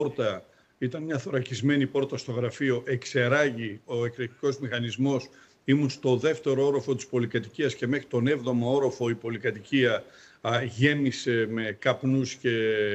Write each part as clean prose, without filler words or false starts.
πόρτα, ήταν μια θωρακισμένη πόρτα στο γραφείο, εξεράγει ο εκρηκτικός μηχανισμός. Ήμουν στο δεύτερο όροφο της πολυκατοικίας και μέχρι τον 7ο όροφο η πολυκατοικία γέμισε με καπνούς και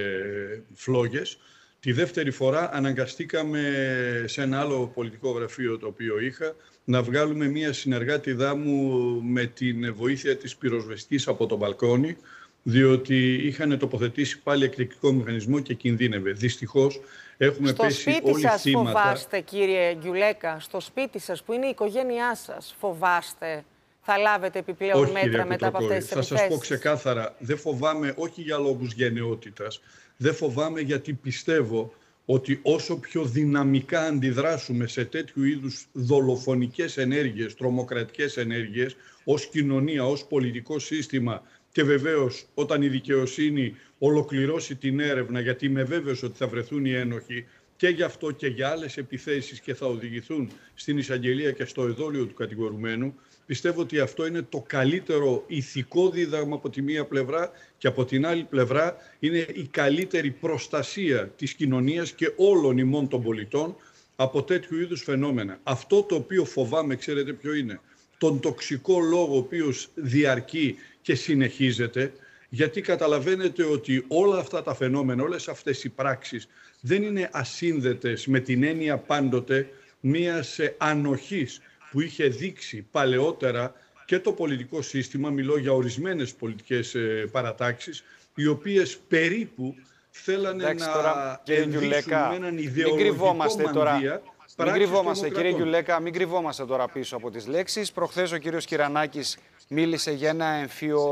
φλόγες. Τη δεύτερη φορά αναγκαστήκαμε σε ένα άλλο πολιτικό γραφείο το οποίο είχα να βγάλουμε μία συνεργάτηδά μου με την βοήθεια της πυροσβεστικής από το μπαλκόνι, διότι είχαν τοποθετήσει πάλι εκρηκτικό μηχανισμό και κινδύνευε. Δυστυχώς έχουμε πέσει όλοι θύματα. Στο σπίτι σας φοβάστε, κύριε Γκιουλέκα, στο σπίτι σας που είναι η οικογένειά σας, φοβάστε, θα λάβετε επιπλέον μέτρα μετά από αυτές τις επιθέσεις? Θα σας πω ξεκάθαρα, δεν φοβάμαι όχι για λόγους γενναιότητας, δεν φοβάμαι γιατί πιστεύω ότι όσο πιο δυναμικά αντιδράσουμε σε τέτοιου είδους δολοφονικές ενέργειες, τρομοκρατικές ενέργειες, ως κοινωνία, ως πολιτικό σύστημα, και βεβαίως όταν η δικαιοσύνη ολοκληρώσει την έρευνα, γιατί είμαι βέβαιος ότι θα βρεθούν οι ένοχοι και γι' αυτό και για άλλες επιθέσεις και θα οδηγηθούν στην εισαγγελία και στο εδόλιο του κατηγορουμένου, πιστεύω ότι αυτό είναι το καλύτερο ηθικό δίδαγμα από τη μία πλευρά και από την άλλη πλευρά είναι η καλύτερη προστασία της κοινωνίας και όλων ημών των πολιτών από τέτοιου είδους φαινόμενα. Αυτό το οποίο φοβάμαι, ξέρετε ποιο είναι? Τον τοξικό λόγο ο οποίος διαρκεί και συνεχίζεται, γιατί καταλαβαίνετε ότι όλα αυτά τα φαινόμενα, όλες αυτές οι πράξεις δεν είναι ασύνδετες με την έννοια πάντοτε μιας ανοχής που είχε δείξει παλαιότερα και το πολιτικό σύστημα, μιλώ για ορισμένες πολιτικές παρατάξεις, οι οποίες περίπου θέλανε να ενδείξουν με έναν ιδεολογικό μανδύα. Μην κρυβόμαστε, κύριε Γκιουλέκα, μην κρυβόμαστε τώρα πίσω από τις λέξεις. Προχθές ο κύριος Κυρανάκης μίλησε για ένα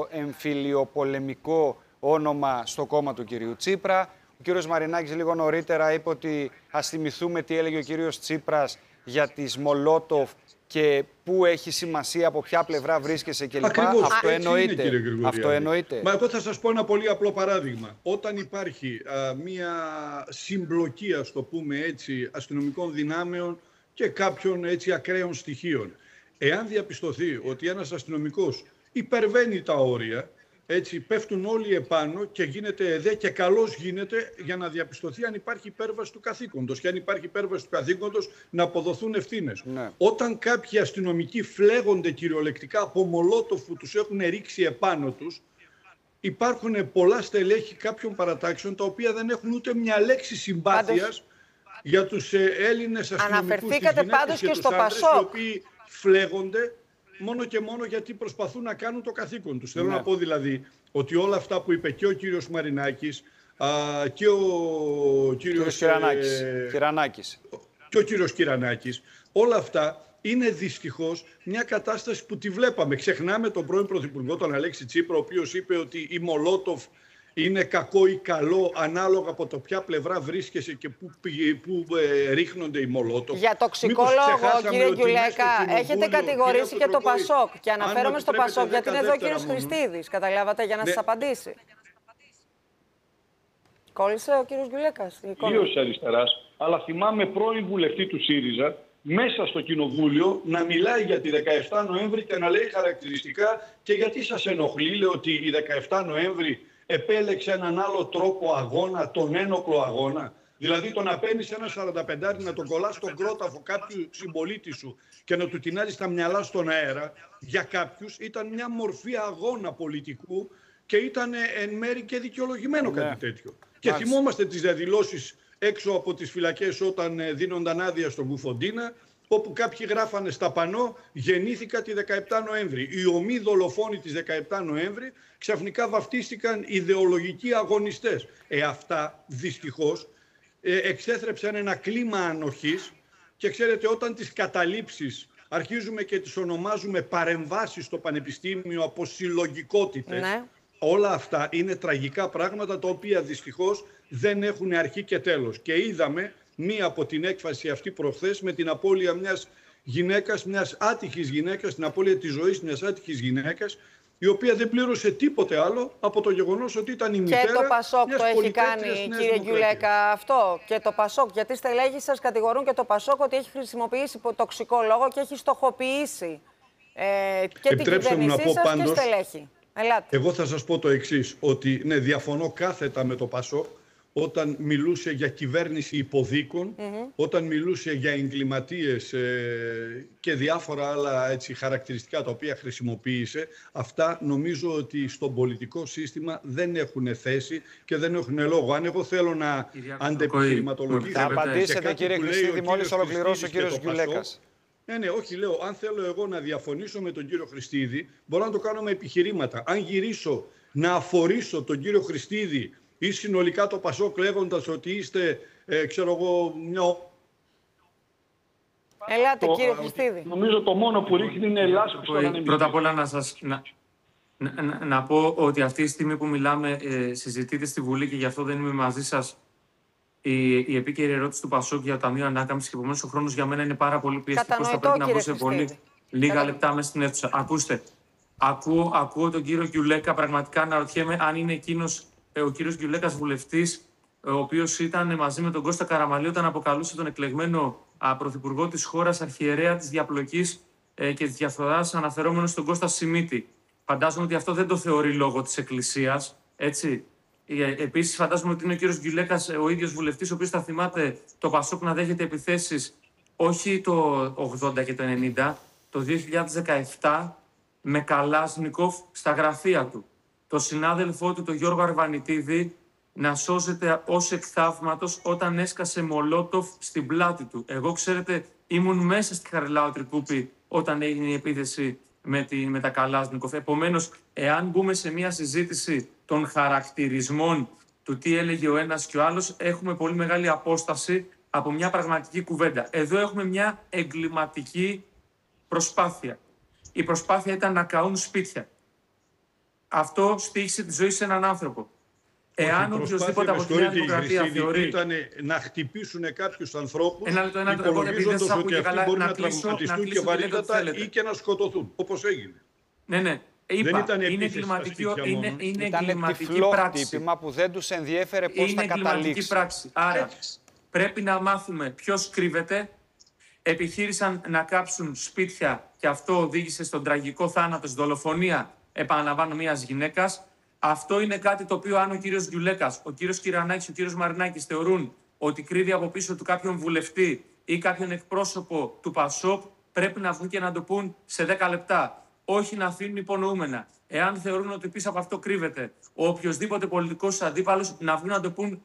εμφυλιοπολεμικό όνομα στο κόμμα του κυρίου Τσίπρα. Ο κύριος Μαρινάκης λίγο νωρίτερα είπε ότι ας θυμηθούμε τι έλεγε ο κύριος Τσίπρας για τις Μολότοφ και πού έχει σημασία, από ποια πλευρά βρίσκεσαι κλπ. Αυτό εννοείται. Αυτό εννοείται. Μα εγώ θα σας πω ένα πολύ απλό παράδειγμα. Όταν υπάρχει μία συμπλοκή, ας το πούμε έτσι, αστυνομικών δυνάμεων και κάποιων έτσι ακραίων στοιχείων, εάν διαπιστωθεί ότι ένας αστυνομικός υπερβαίνει τα όρια, έτσι πέφτουν όλοι επάνω και γίνεται ΕΔΕ και καλώς γίνεται για να διαπιστωθεί αν υπάρχει υπέρβαση του καθήκοντος και αν υπάρχει υπέρβαση του καθήκοντος να αποδοθούν ευθύνες. Ναι. Όταν κάποιοι αστυνομικοί φλέγονται κυριολεκτικά από μολότοφ που τους έχουν ρίξει επάνω τους, υπάρχουν πολλά στελέχη κάποιων παρατάξεων τα οποία δεν έχουν ούτε μια λέξη συμπάθειας για τους Έλληνες αστυνομικούς, τις γυναίκες και τους άντρες, οι οποίοι φλέγονται μόνο και μόνο γιατί προσπαθούν να κάνουν το καθήκον τους. Θέλω να πω δηλαδή ότι όλα αυτά που είπε και ο κύριος Μαρινάκης και ο κύριος Κυρανάκης και ο κύριος Κυρανάκης, όλα αυτά είναι δυστυχώς μια κατάσταση που τη βλέπαμε. Ξεχνάμε τον πρώην Πρωθυπουργό, τον Αλέξη Τσίπρα, ο οποίος είπε ότι η Μολότοφ είναι κακό ή καλό ανάλογα από το ποια πλευρά βρίσκεσαι και πού ρίχνονται οι Μολότοφ. Για τοξικό λόγο, κύριε Γκιουλέκα, έχετε κατηγορήσει και το Πασόκ. Και αναφέρομαι στο Πασόκ γιατί είναι εδώ ο κύριος Χριστίδης, καταλάβατε, για να σας απαντήσει. Κόλλησε ο κύριος Γκιουλέκας. Κυρίως αριστεράς, αλλά θυμάμαι πρώην βουλευτή του ΣΥΡΙΖΑ μέσα στο κοινοβούλιο να μιλάει για τη 17 Νοέμβρη και να λέει χαρακτηριστικά και γιατί σας ενοχλεί, λέει, ότι η 17 Νοέμβρη επέλεξε έναν άλλο τρόπο αγώνα, τον ένοπλο αγώνα. Δηλαδή το να παίρνεις ένα 45 να τον κολλάς στον κρόταφο κάποιου συμπολίτη σου και να του τεινάζεις τα μυαλά στον αέρα, για κάποιους ήταν μια μορφή αγώνα πολιτικού και ήταν εν μέρη και δικαιολογημένο κάτι τέτοιο. Και θυμόμαστε τις διαδηλώσεις έξω από τις φυλακές όταν δίνονταν άδεια στον Κουφοντίνα, όπου κάποιοι γράφανε στα πανό «Γεννήθηκα τη 17 Νοέμβρη». Οι ομοί δολοφόνοι της 17 Νοέμβρη ξαφνικά βαφτίστηκαν ιδεολογικοί αγωνιστές. Αυτά δυστυχώς εξέθρεψαν ένα κλίμα ανοχής και ξέρετε, όταν τις καταλήψεις αρχίζουμε και τις ονομάζουμε παρεμβάσεις στο πανεπιστήμιο από συλλογικότητες, όλα αυτά είναι τραγικά πράγματα τα οποία δυστυχώς δεν έχουν αρχή και τέλος. Και είδαμε μία από την έκφραση αυτή προχθές με την απώλεια μιας γυναίκας, μιας άτυχης γυναίκας, την απώλεια της ζωής μιας άτυχης γυναίκας, η οποία δεν πλήρωσε τίποτε άλλο από το γεγονός ότι ήταν η μητέρα. Και το Πασόκ το έχει κάνει, κύριε Γκιουλέκα, αυτό. Και το Πασόκ, γιατί στελέχοι σας κατηγορούν και το Πασόκ ότι έχει χρησιμοποιήσει τοξικό λόγο και έχει στοχοποιήσει και την κυβέρνησή σας και στελέχη. Ελάτε. Εγώ θα σας πω το εξής, ότι ναι, διαφωνώ κάθετα με το Πασόκ, όταν μιλούσε για κυβέρνηση υποδίκων, όταν μιλούσε για εγκληματίες και διάφορα άλλα έτσι, χαρακτηριστικά τα οποία χρησιμοποίησε, αυτά νομίζω ότι στο πολιτικό σύστημα δεν έχουν θέση και δεν έχουν λόγο. Αν εγώ θέλω να αντεπιχειρηματολογήσω... Θα απαντήσετε, κύριε Χριστίδη, μόλις ολοκληρώσει ο κύριος Γκιουλέκας. Ναι, όχι, λέω, αν θέλω εγώ να διαφωνήσω με τον κύριο Χριστίδη, μπορώ να το κάνω με επιχειρήματα. Αν γυρίσω να αφορήσω τον κύριο Χριστίδη ή συνολικά το Πασόκ λέγοντας ότι είστε, ξέρω εγώ, μια... Ελάτε, κύριε Χριστίδη. Νομίζω το μόνο που ρίχνει είναι λάσπη στον ανεμιστή. Πρώτα απ' όλα να πω ότι αυτή τη στιγμή που μιλάμε συζητείτε στη Βουλή και γι' αυτό δεν είμαι μαζί σας η επίκαιρη ερώτηση του Πασόκ για το Ταμείο Ανάκαμψης και επομένως ο χρόνος για μένα είναι πάρα πολύ πιεστικός. Θα πρέπει να μπω σε πολύ λίγα λεπτά μέσα στην αίθουσα. Ακούστε, ακούω τον κύριο Γκιουλέκα, πραγματικά αναρωτιέμαι αν είναι εκείνος ο κύριος Γκιουλέκας βουλευτής, ο οποίος ήταν μαζί με τον Κώστα Καραμανλή όταν αποκαλούσε τον εκλεγμένο πρωθυπουργό της χώρας αρχιερέα της διαπλοκής και της διαφθοράς, αναφερόμενο στον Κώστα Σιμίτη. Φαντάζομαι ότι αυτό δεν το θεωρεί λόγο της Εκκλησίας, έτσι. Επίσης, φαντάζομαι ότι είναι ο κύριος Γκιουλέκας ο ίδιος βουλευτής, ο οποίος θα θυμάται το Πασόκ να δέχεται επιθέσεις όχι το 80 και το 90, το 2017 με Καλάσνικοφ στα γραφεία του. Το συνάδελφό του, τον Γιώργο Αρβανιτίδη, να σώζεται ως εκ θαύματος όταν έσκασε μολότοφ στην πλάτη του. Εγώ, ξέρετε, ήμουν μέσα στη Χαριλάου Τρικούπη όταν έγινε η επίθεση με τα Καλάσνικοφ. Επομένως, εάν μπούμε σε μια συζήτηση των χαρακτηρισμών του τι έλεγε ο ένας και ο άλλος, έχουμε πολύ μεγάλη απόσταση από μια πραγματική κουβέντα. Εδώ έχουμε μια εγκληματική προσπάθεια. Η προσπάθεια ήταν να καούν σπίτια. Αυτό στοίχησε τη ζωή σε έναν άνθρωπο. Εάν οποιοδήποτε από τη Νέα Δημοκρατία θεωρεί... ήταν να χτυπήσουν κάποιους ανθρώπους, υπολογίζοντας ότι αυτοί μπορεί να τραυματιστούν και βαρύτατα ή και να σκοτωθούν, όπως έγινε. Ναι. Είπα, είναι εγκληματική πράξη. Που δεν τους ενδιέφερε πώς θα καταλήξει. Πράξη. Άρα πρέπει να μάθουμε ποιος κρύβεται. Επιχείρησαν να κάψουν σπίτια και αυτό οδήγησε στον τραγικό θάνατο, στη δολοφονία, επαναλαμβάνω, μιας γυναίκας. Αυτό είναι κάτι το οποίο αν ο κύριος Γκιουλέκας, ο κύριος Κυρανάκης, ο κύριος Μαρινάκης θεωρούν ότι κρύβει από πίσω του κάποιον βουλευτή ή κάποιον εκπρόσωπο του Πασόκ, πρέπει να βγουν και να το πούν σε 10 λεπτά. Όχι να αφήνουν υπονοούμενα. Εάν θεωρούν ότι πίσω από αυτό κρύβεται ο οποιοσδήποτε πολιτικός αντίπαλος, να βγουν να το πούν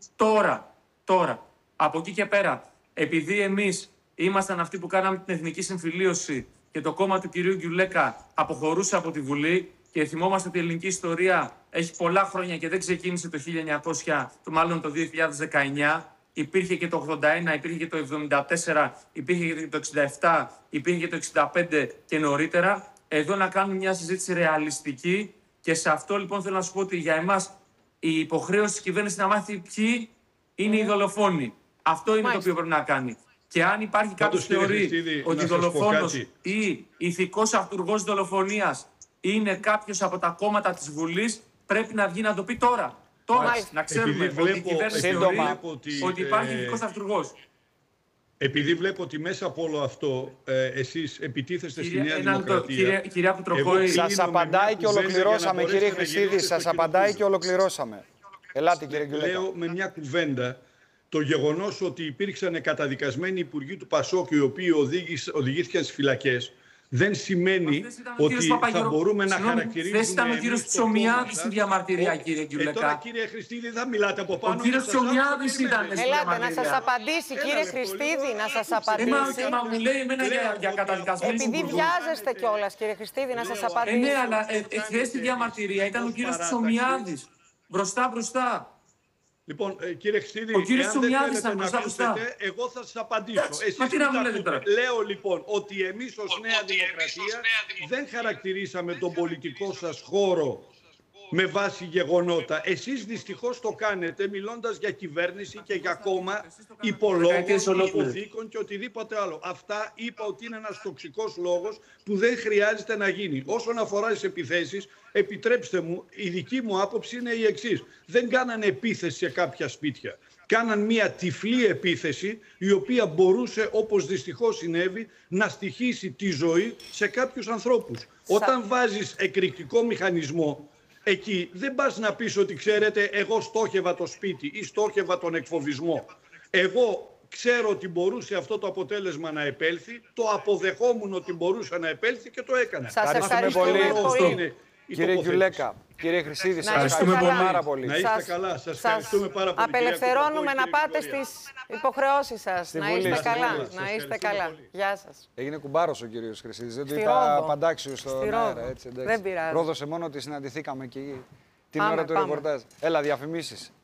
τώρα. Από εκεί και πέρα, επειδή εμείς ήμασταν αυτοί που κάναμε την εθνική συμφιλίωση και το κόμμα του κυρίου Γκιουλέκα αποχωρούσε από τη Βουλή και θυμόμαστε ότι η ελληνική ιστορία έχει πολλά χρόνια και δεν ξεκίνησε το 1900, μάλλον το 2019. Υπήρχε και το 81, υπήρχε και το 74, υπήρχε και το 67, υπήρχε και το 65 και νωρίτερα. Εδώ να κάνουμε μια συζήτηση ρεαλιστική και σε αυτό λοιπόν θέλω να σου πω ότι για εμάς η υποχρέωση της κυβέρνησης να μάθει ποιοι είναι οι δολοφόνοι. Αυτό είναι το οποίο πρέπει να κάνει. Και αν υπάρχει κάποιος θεωρεί ότι δολοφόνος ή ηθικός αυτουργός δολοφονίας είναι κάποιος από τα κόμματα της Βουλής, πρέπει να βγει να το πει τώρα. Να ξέρουμε ότι η κυβέρνηση θεωρεί ότι υπάρχει ηθικός αυτουργός. Επειδή βλέπω ότι μέσα από όλο αυτό εσείς επιτίθεστε στη Νέα Δημοκρατία... Κυρία Κουτροκόη, σας απαντάει και ολοκληρώσαμε, κύριε Χριστίδη, σας απαντάει και ολοκληρώσαμε. Ελάτε, κύριε Γκιουλέκα. Λέω με μια κουβέντα το γεγονός ότι υπήρξαν καταδικασμένοι υπουργοί του Πασόκ οι οποίοι οδηγήθηκαν στις φυλακές, δεν σημαίνει ότι θα μπορούμε να χαρακτηρίσουμε... Δεν ήταν ο κύριος Ψωμιάδης στη διαμαρτυρία, κύριε Γκιουλέκα. Τώρα, κύριε Χριστίδη, θα μιλάτε από πάνω. Ο κύριος Ψωμιάδης ήταν στη διαμαρτυρία. Ελάτε, να σας απαντήσει, κύριε Χριστίδη, να σας απαντήσει. Μα μου λέει εμένα για καταδικασμένους υπουργούς. Επειδή βιάζεστε κιόλας, κύριε Χριστίδη, να σας απαντήσει. Ναι, αλλά χθες στη διαμαρτυρία ήταν ο κύριος Ψωμιάδης. Μπροστά. Λοιπόν, κύριε Χριστίδη, ο κύριος εάν δεν θέλετε να μπροστά. ακούσετε, εγώ θα σας απαντήσω. Εσείς λέω λοιπόν ότι εμείς ως Νέα Δημοκρατία δεν χαρακτηρίσαμε τον πολιτικό σας χώρο με βάση γεγονότα. Εσείς δυστυχώς το κάνετε μιλώντας για κυβέρνηση και για κόμμα υπολόγων, υποθήκων και οτιδήποτε άλλο. Αυτά είπα ότι είναι ένας τοξικός λόγος που δεν χρειάζεται να γίνει. Όσον αφορά τις επιθέσεις, επιτρέψτε μου, η δική μου άποψη είναι η εξής. Δεν κάνανε επίθεση σε κάποια σπίτια. Κάναν μια τυφλή επίθεση η οποία μπορούσε, όπως δυστυχώς συνέβη, να στοιχίσει τη ζωή σε κάποιους ανθρώπους. Όταν βάζεις εκρηκτικό μηχανισμό, εκεί δεν πας να πεις ότι ξέρετε εγώ στόχευα το σπίτι ή στόχευα τον εκφοβισμό. Εγώ ξέρω ότι μπορούσε αυτό το αποτέλεσμα να επέλθει, το αποδεχόμουν ότι μπορούσε να επέλθει και το έκανα. Σας ευχαριστούμε πολύ. Κύριε Γκιουλέκα, κύριε Χρυσίδη, σας ευχαριστούμε πάρα πολύ. Να είστε καλά, σας ευχαριστούμε πάρα πολύ. Απελευθερώνουμε να πάτε στις υποχρεώσεις σας. Να είστε καλά. Να είστε καλά. Γεια σας. Έγινε κουμπάρος ο κύριος Χρυσίδης. Δεν του είπα παντάξιο στον αέρα. Δεν πειράζει. Πρόδωσε μόνο ότι συναντηθήκαμε εκεί την ώρα του ρεπορτάζ. Έλα, διαφημίσεις.